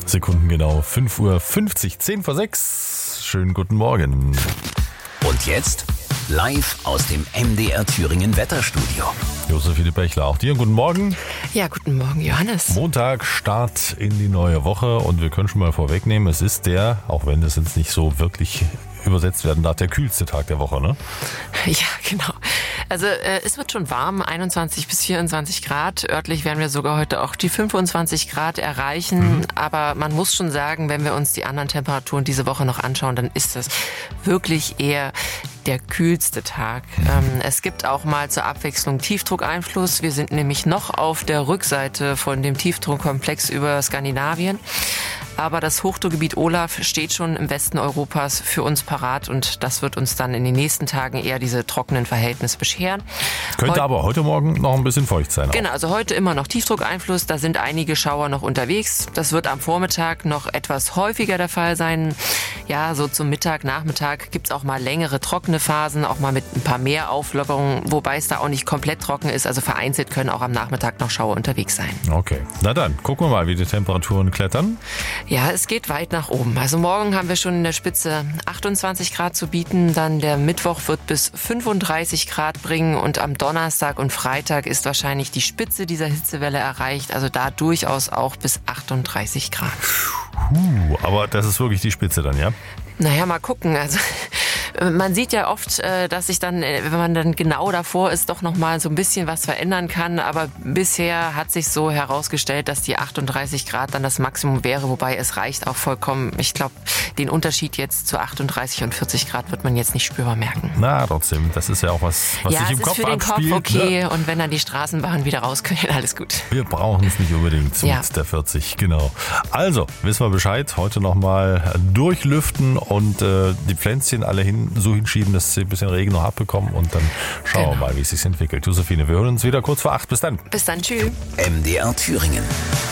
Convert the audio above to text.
Sekunden genau. 5:50 Uhr, 10 vor 6. Schönen guten Morgen. Und jetzt live aus dem MDR Thüringen Wetterstudio. Josephine Bechler, auch dir guten Morgen. Ja, guten Morgen, Johannes. Montag, Start in die neue Woche und wir können schon mal vorwegnehmen, es ist der, auch wenn das jetzt nicht so wirklich übersetzt werden darf, der kühlste Tag der Woche, ne? Ja, genau. Also es wird schon warm, 21 bis 24 Grad. Örtlich werden wir sogar heute auch die 25 Grad erreichen. Aber man muss schon sagen, wenn wir uns die anderen Temperaturen diese Woche noch anschauen, dann ist das wirklich eher der kühlste Tag. Es gibt auch mal zur Abwechslung Tiefdruckeinfluss. Wir sind nämlich noch auf der Rückseite von dem Tiefdruckkomplex über Skandinavien. Aber das Hochdruckgebiet Olaf steht schon im Westen Europas für uns parat und das wird uns dann in den nächsten Tagen eher diese trockenen Verhältnisse bescheren. Könnte aber heute Morgen noch ein bisschen feucht sein. Auch. Genau, also heute immer noch Tiefdruckeinfluss, da sind einige Schauer noch unterwegs. Das wird am Vormittag noch etwas häufiger der Fall sein. Ja, so zum Mittag, Nachmittag gibt's auch mal längere trockene Phasen, auch mal mit ein paar mehr Auflockerungen, wobei es da auch nicht komplett trocken ist. Also vereinzelt können auch am Nachmittag noch Schauer unterwegs sein. Okay, na dann, gucken wir mal, wie die Temperaturen klettern. Ja, es geht weit nach oben. Also morgen haben wir schon in der Spitze 28 Grad zu bieten. Dann der Mittwoch wird bis 35 Grad bringen und am Donnerstag und Freitag ist wahrscheinlich die Spitze dieser Hitzewelle erreicht. Also da durchaus auch bis 38 Grad. Aber das ist wirklich die Spitze dann, ja? Naja, mal gucken. Also man sieht ja oft, dass sich dann, wenn man dann genau davor ist, doch nochmal so ein bisschen was verändern kann. Aber bisher hat sich so herausgestellt, dass die 38 Grad dann das Maximum wäre. Wobei es reicht auch vollkommen. Ich glaube, den Unterschied jetzt zu 38 und 40 Grad wird man jetzt nicht spürbar merken. Na, trotzdem. Das ist ja auch was ja, sich im Kopf abspielt. Ja, es ist für den Kopf okay. Ne? Und wenn dann die Straßenbahn wieder raus können, alles gut. Wir brauchen es nicht unbedingt mit der 40, genau. Also, wissen wir Bescheid. Heute nochmal durchlüften und die Pflänzchen alle so hinschieben, dass sie ein bisschen Regen noch abbekommen und dann schauen wir mal, wie es sich entwickelt. Josephine, wir hören uns wieder kurz vor 8. Bis dann. Bis dann, tschüss. MDR Thüringen.